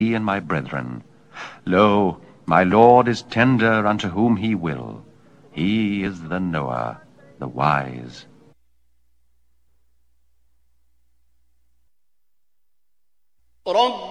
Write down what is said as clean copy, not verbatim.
and my brethren. Lo, my Lord is tender unto whom he will. He is the knower, the wise. رب